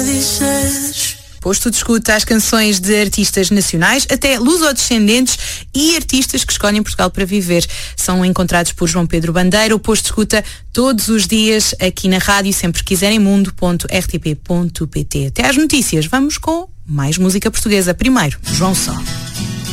Posto de escuta as canções de artistas nacionais, até lusodescendentes e artistas que escolhem Portugal para viver. São encontrados por João Pedro Bandeira. O Posto de escuta todos os dias aqui na rádio, sempre que quiserem, mundo.rtp.pt. Até às notícias. Vamos com mais música portuguesa. Primeiro, João Só.